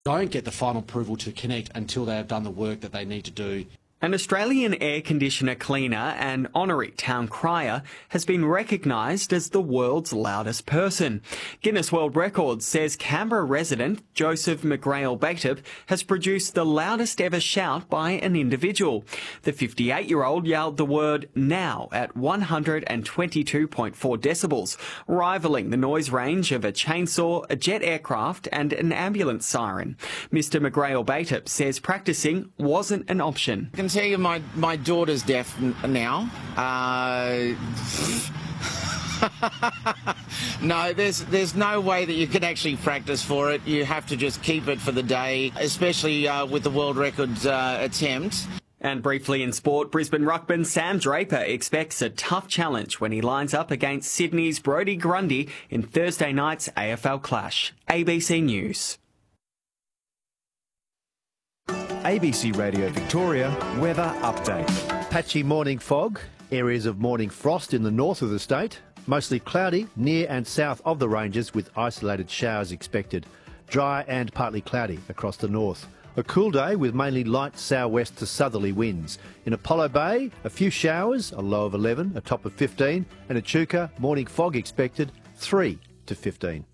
don't get the final approval to connect until they have done the work that they need to do. An Australian air conditioner cleaner and honorary town crier has been recognised as the world's loudest person. Guinness World Records says Canberra resident Joseph McGrail-Batop has produced the loudest ever shout by an individual. The 58-year-old yelled the word "now" at 122.4 decibels, rivalling the noise range of a chainsaw, a jet aircraft and an ambulance siren. Mr McGrail-Batop says practising wasn't an option. I can tell you my daughter's deaf now. No, there's no way that you can actually practice for it. You have to just keep it for the day, especially with the world records attempt. And briefly in sport, Brisbane ruckman Sam Draper expects a tough challenge when he lines up against Sydney's Brodie Grundy in Thursday night's AFL clash. ABC News. ABC Radio Victoria weather update. Patchy morning fog, areas of morning frost in the north of the state, mostly cloudy near and south of the ranges with isolated showers expected. Dry and partly cloudy across the north. A cool day with mainly light southwest to southerly winds. In Apollo Bay, a few showers, a low of 11, a top of 15, and Echuca, morning fog expected, 3 to 15.